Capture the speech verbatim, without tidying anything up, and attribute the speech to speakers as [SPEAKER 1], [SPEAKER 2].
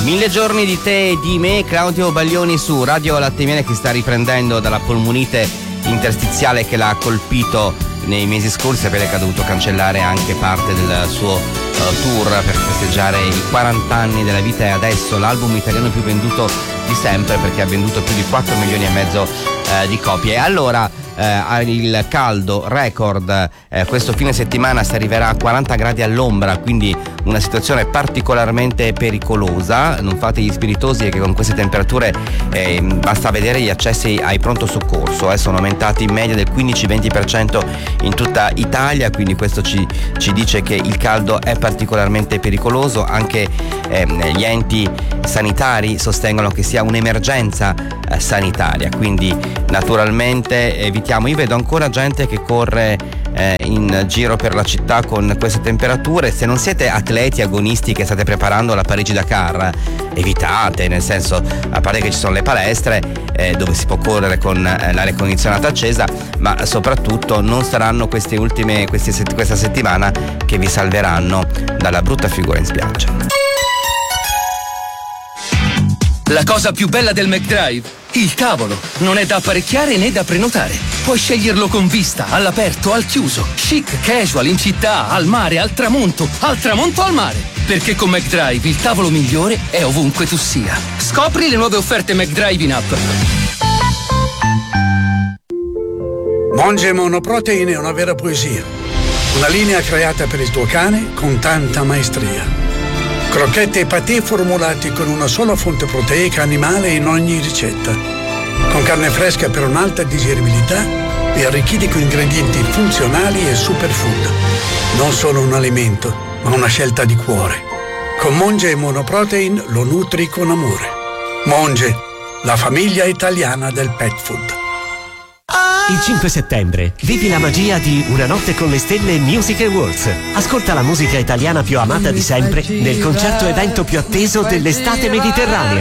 [SPEAKER 1] Mille giorni di te e di me, Claudio Baglioni su Radio Latte e Miele, che sta riprendendo dalla polmonite interstiziale che l'ha colpito nei mesi scorsi. Sapete che ha dovuto cancellare anche parte del suo uh, tour per festeggiare i quaranta anni della vita, e adesso l'album italiano più venduto di sempre, perché ha venduto più di quattro milioni e mezzo uh, di copie. Allora eh, il caldo record eh, questo fine settimana si arriverà a quaranta gradi all'ombra, quindi una situazione particolarmente pericolosa. Non fate gli spiritosi, che con queste temperature eh, basta vedere gli accessi ai pronto soccorso, eh, sono aumentati in media del quindici venti per cento in tutta Italia, quindi questo ci, ci dice che il caldo è particolarmente pericoloso. Anche eh, gli enti sanitari sostengono che sia un'emergenza eh, sanitaria, quindi naturalmente evitiamo. Io vedo ancora gente che corre eh, in giro per la città con queste temperature. Se non siete atleti agonisti che state preparando la Parigi-Dakar, evitate, nel senso, a parte che ci sono le palestre eh, dove si può correre con eh, l'aria condizionata accesa, ma soprattutto non saranno queste ultime queste, questa settimana che vi salveranno dalla brutta figura in spiaggia.
[SPEAKER 2] La cosa più bella del McDrive? Il tavolo. Non è da apparecchiare né da prenotare. Puoi sceglierlo con vista, all'aperto, al chiuso, chic, casual, in città, al mare, al tramonto, al tramonto al mare. Perché con McDrive il tavolo migliore è ovunque tu sia. Scopri le nuove offerte McDrive in app.
[SPEAKER 3] Monge Monoprotein è una vera poesia. Una linea creata per il tuo cane con tanta maestria. Crocchette e patè formulati con una sola fonte proteica animale in ogni ricetta. Con carne fresca per un'alta digeribilità e arricchiti con ingredienti funzionali e superfood. Non solo un alimento, ma una scelta di cuore. Con Monge e Monoprotein lo nutri con amore. Monge, la famiglia italiana del pet food.
[SPEAKER 4] Il cinque settembre vivi la magia di Una notte con le stelle Music Awards. Ascolta la musica italiana più amata di sempre nel concerto evento più atteso dell'estate mediterranea.